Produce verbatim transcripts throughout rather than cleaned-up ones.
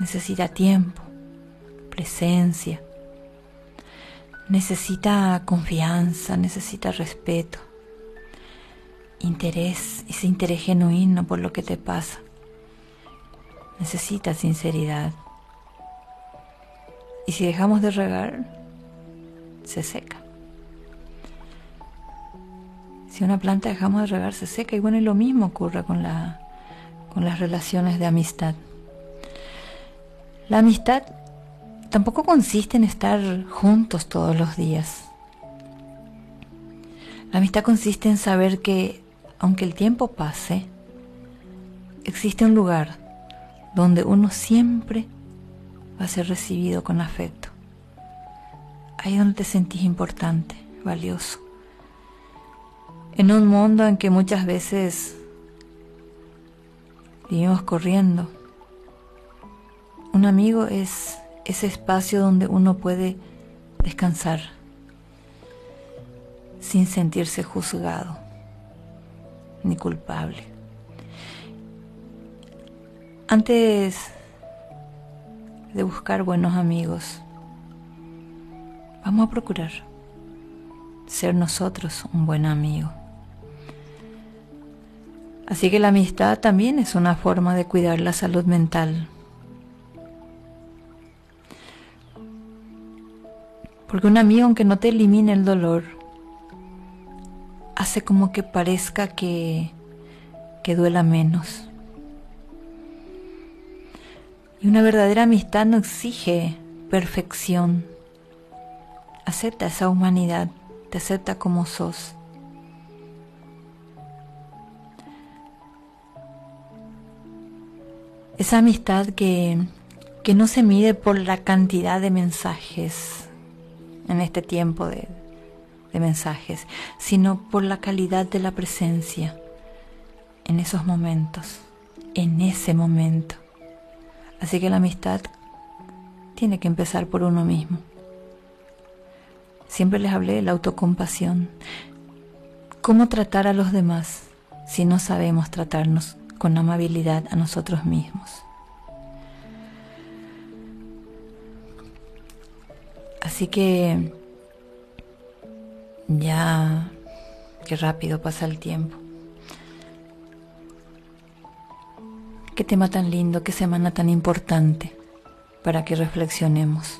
necesita tiempo, presencia, necesita confianza, necesita respeto, interés, ese interés genuino por lo que te pasa. Necesita sinceridad. Y si dejamos de regar, se seca. Si una planta dejamos de regar, se seca. Y bueno, y lo mismo ocurre con, la, con las relaciones de amistad. La amistad tampoco consiste en estar juntos todos los días. La amistad consiste en saber que, aunque el tiempo pase, existe un lugar donde uno siempre va a ser recibido con afecto. Ahí es donde te sentís importante, valioso. En un mundo en que muchas veces vivimos corriendo, un amigo es ese espacio donde uno puede descansar sin sentirse juzgado ni culpable. Antes de buscar buenos amigos, vamos a procurar ser nosotros un buen amigo. Así que la amistad también es una forma de cuidar la salud mental. Porque un amigo, aunque no te elimine el dolor, hace como que parezca que, que duela menos. Y una verdadera amistad no exige perfección. Acepta esa humanidad, te acepta como sos. Esa amistad que, que no se mide por la cantidad de mensajes en este tiempo de, de mensajes, sino por la calidad de la presencia en esos momentos, en ese momento. Así que la amistad tiene que empezar por uno mismo. Siempre les hablé de la autocompasión. ¿Cómo tratar a los demás si no sabemos tratarnos con amabilidad a nosotros mismos? Así que ya, qué rápido pasa el tiempo. Qué tema tan lindo, qué semana tan importante para que reflexionemos.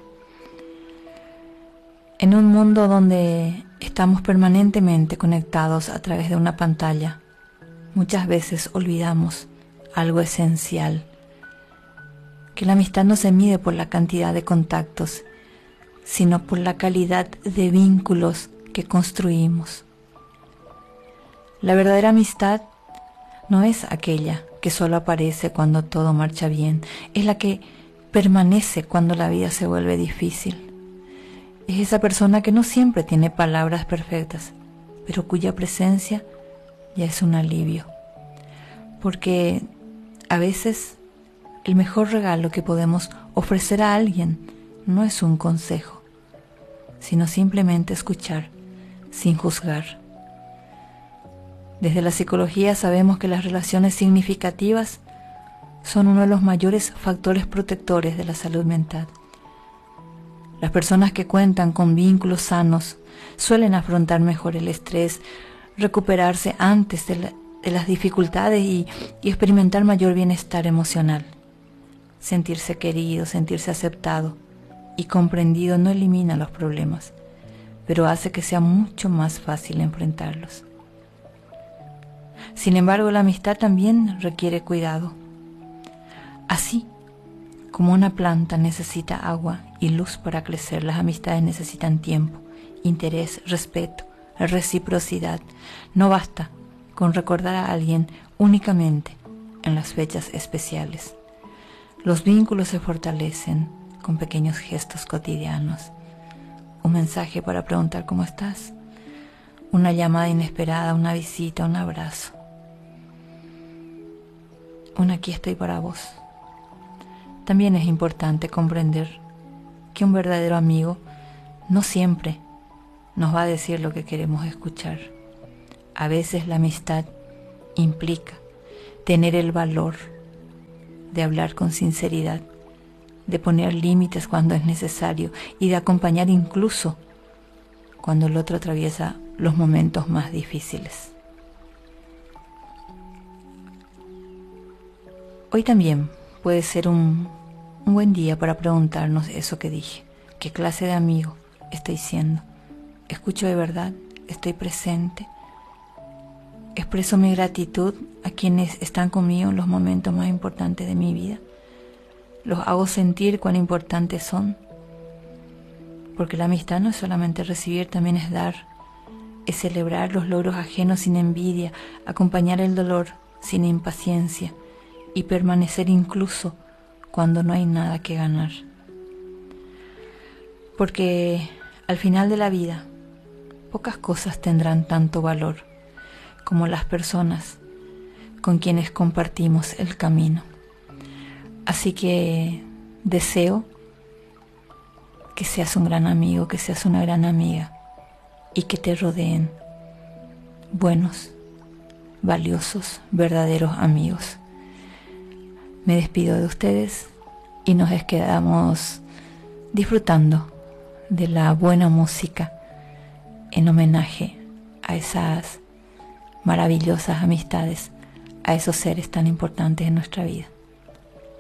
En un mundo donde estamos permanentemente conectados a través de una pantalla, muchas veces olvidamos algo esencial, que la amistad no se mide por la cantidad de contactos, sino por la calidad de vínculos que construimos. La verdadera amistad no es aquella que solo aparece cuando todo marcha bien, es la que permanece cuando la vida se vuelve difícil. Es esa persona que no siempre tiene palabras perfectas, pero cuya presencia ya es un alivio. Porque a veces el mejor regalo que podemos ofrecer a alguien no es un consejo, sino simplemente escuchar sin juzgar. Desde la psicología sabemos que las relaciones significativas son uno de los mayores factores protectores de la salud mental. Las personas que cuentan con vínculos sanos suelen afrontar mejor el estrés, recuperarse antes de, la, de las dificultades y, y experimentar mayor bienestar emocional. Sentirse querido, sentirse aceptado y comprendido no elimina los problemas, pero hace que sea mucho más fácil enfrentarlos. Sin embargo, la amistad también requiere cuidado. Así como una planta necesita agua y luz para crecer, las amistades necesitan tiempo, interés, respeto, reciprocidad. No basta con recordar a alguien únicamente en las fechas especiales. Los vínculos se fortalecen con pequeños gestos cotidianos. Un mensaje para preguntar cómo estás, una llamada inesperada, una visita, un abrazo. Un aquí estoy para vos. También es importante comprender que un verdadero amigo no siempre nos va a decir lo que queremos escuchar. A veces la amistad implica tener el valor de hablar con sinceridad, de poner límites cuando es necesario y de acompañar incluso cuando el otro atraviesa los momentos más difíciles. Hoy también puede ser un, un buen día para preguntarnos eso que dije. ¿Qué clase de amigo estoy siendo? ¿Escucho de verdad? ¿Estoy presente? ¿Expreso mi gratitud a quienes están conmigo en los momentos más importantes de mi vida? ¿Los hago sentir cuán importantes son? Porque la amistad no es solamente recibir, también es dar. Es celebrar los logros ajenos sin envidia, acompañar el dolor sin impaciencia y permanecer incluso cuando no hay nada que ganar. Porque al final de la vida, pocas cosas tendrán tanto valor como las personas con quienes compartimos el camino. Así que deseo que seas un gran amigo, que seas una gran amiga y que te rodeen buenos, valiosos, verdaderos amigos. Me despido de ustedes y nos quedamos disfrutando de la buena música en homenaje a esas maravillosas amistades, a esos seres tan importantes en nuestra vida.